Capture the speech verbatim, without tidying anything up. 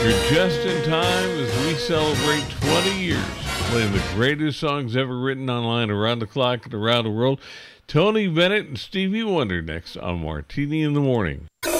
You're just in time as we celebrate twenty years playing the greatest songs ever written online around the clock and around the world. Tony Bennett and Stevie Wonder next on Martini in the Morning.